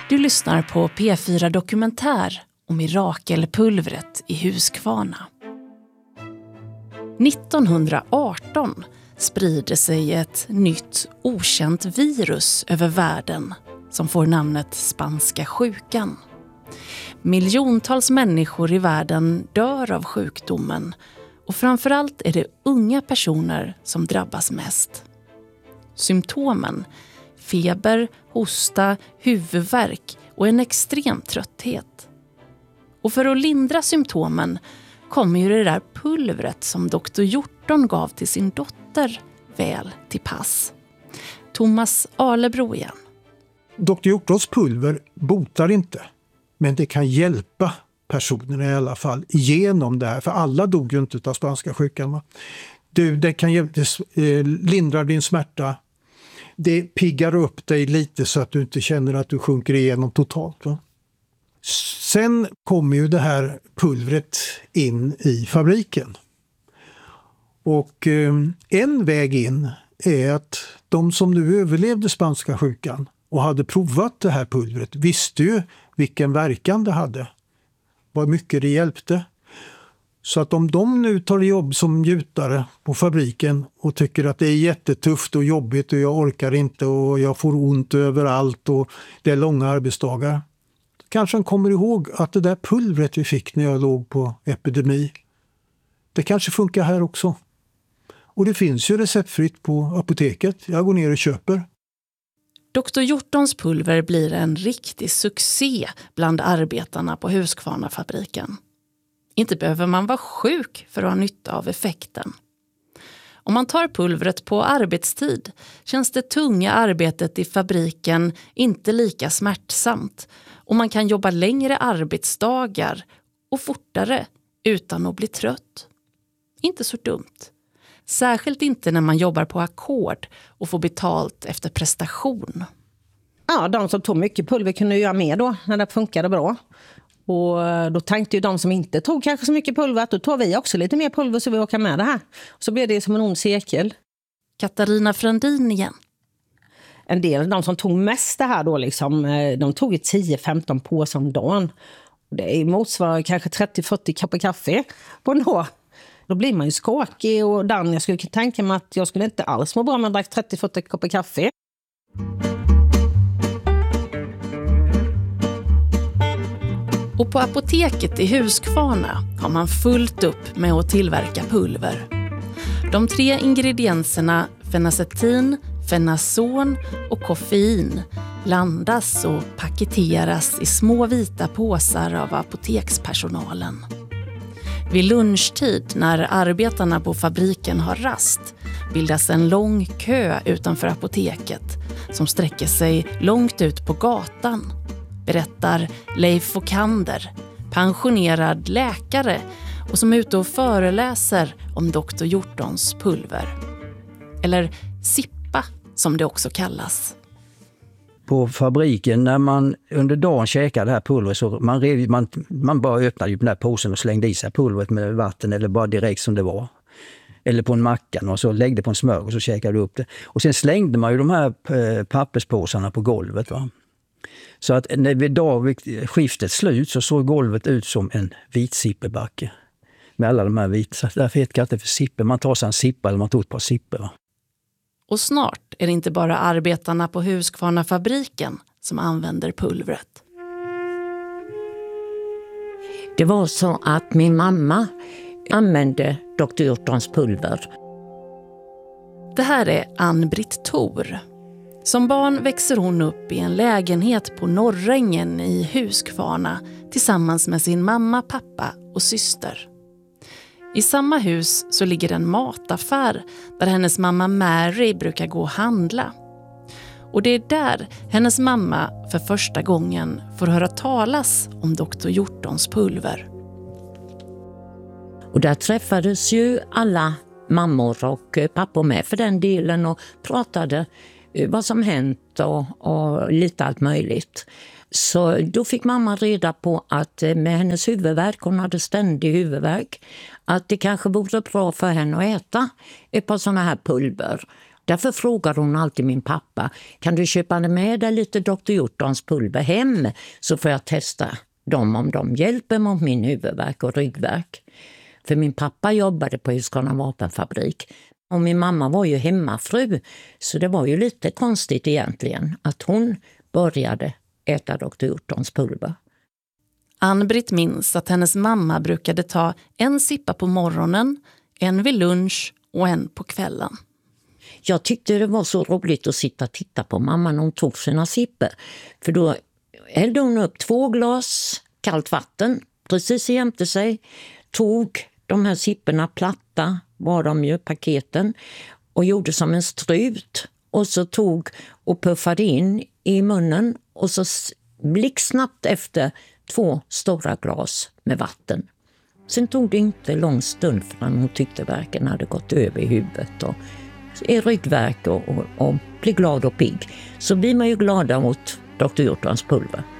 Du lyssnar på P4 Dokumentär om mirakelpulvret i Huskvarna. 1918 sprider sig ett nytt okänt virus över världen som får namnet spanska sjukan. Miljontals människor i världen dör av sjukdomen och framförallt är det unga personer som drabbas mest. Symptomen: feber, hosta, huvudvärk och en extrem trötthet. Och för att lindra symptomen kommer ju det där pulvret som doktor Hjorton gav till sin dotter väl till pass. Thomas Arlebro igen. Doktor Hjortons pulver botar inte, men det kan hjälpa personerna i alla fall igenom det här. För alla dog ju inte av spanska sjukan. Va? Det kan lindra din smärta. Det piggar upp dig lite så att du inte känner att du sjunker igenom totalt. Va? Sen kommer ju det här pulvret in i fabriken. Och en väg in är att de som nu överlevde spanska sjukan och hade provat det här pulvret visste ju vilken verkan det hade. Vad mycket det hjälpte. Så att om de nu tar jobb som gjutare på fabriken och tycker att det är jättetufft och jobbigt och jag orkar inte och jag får ont överallt och det är långa arbetsdagar. Kanske de kommer ihåg att det där pulvret vi fick när jag låg på epidemi, det kanske funkar här också. Och det finns ju receptfritt på apoteket. Jag går ner och köper. Doktor Hjortons pulver blir en riktig succé bland arbetarna på Huskvarnafabriken. Inte behöver man vara sjuk för att ha nytta av effekten. Om man tar pulvret på arbetstid känns det tunga arbetet i fabriken inte lika smärtsamt och man kan jobba längre arbetsdagar och fortare utan att bli trött. Inte så dumt. Särskilt inte när man jobbar på ackord och får betalt efter prestation. Ja, de som tog mycket pulver kunde göra mer då när det funkade bra. Och då tänkte ju de som inte tog kanske så mycket pulver att då tar vi också lite mer pulver så vi åker med det här. Så blev det som en ond cirkel. Katarina Frandin igen. En del, de som tog mest det här då liksom, de tog ju 10-15 påsar om dagen. Det motsvarar kanske 30-40 koppar kaffe på en dag. Då blir man ju skakig och jag skulle tänka mig att jag skulle inte alls må bra om jag drack 30-40 koppar kaffe. Och på apoteket i Huskvarna har man fullt upp med att tillverka pulver. De 3 ingredienserna fenacetin, fenazon och koffein blandas och paketeras i små vita påsar av apotekspersonalen. Vid lunchtid när arbetarna på fabriken har rast bildas en lång kö utanför apoteket som sträcker sig långt ut på gatan, berättar Leif Okander, pensionerad läkare och som är ute och föreläser om doktor Hjortons pulver. Eller sippa som det också kallas. På fabriken när man under dagen käkade det här pulvret så man bara öppnade ju den här påsen och slängde i sig pulvret med vatten eller bara direkt som det var. Eller på en macka och så läggde på en smör och så käkade du upp det. Och sen slängde man ju de här papperspåsarna på golvet. Va? Så att när skiftet slut så såg golvet ut som en vit sipperbacke. Med alla de här vita. Så därför heter det för sipper. Man tar sig en sippa eller man tog ett par sipper. Va? Och snart är det inte bara arbetarna på Huskvarnafabriken som använder pulvret. Det var så att min mamma använde doktor Hjortons pulver. Det här är Ann-Britt Thor. Som barn växer hon upp i en lägenhet på Norrängen i Huskvarna tillsammans med sin mamma, pappa och syster. I samma hus så ligger en mataffär där hennes mamma Mary brukar gå och handla. Och det är där hennes mamma för första gången får höra talas om doktor Hjortons pulver. Och där träffades ju alla mammor och pappor med för den delen och pratade vad som hänt och lite allt möjligt. Så då fick mamma reda på att med hennes huvudvärk, hon hade ständig huvudvärk, att det kanske vore bra för henne att äta ett par sådana här pulver. Därför frågar hon alltid min pappa, kan du köpa med dig lite Dr. Hjortons pulver hem så får jag testa dem om de hjälper mot min huvudvärk och ryggvärk. För min pappa jobbade på Husqvarna vapenfabrik och min mamma var ju hemmafru, så det var ju lite konstigt egentligen att hon började äta Dr. Hjortons pulver. Ann-Britt minns att hennes mamma brukade ta en sippa på morgonen, en vid lunch och en på kvällen. Jag tyckte det var så roligt att sitta och titta på mamma när hon tog sina sippor. För då hällde hon upp 2 glas kallt vatten precis jämte sig. Tog de här sipporna platta, var de ju paketen, och gjorde som en strut. Och så tog och puffade in i munnen och så blixtsnabbt efter 2 stora glas med vatten. Sen tog det inte lång stund förrän hon tyckte värken hade gått över i huvudet och i ryggvärk och blir glad och pigg. Så blir man ju glada mot Dr. Hjortons pulver.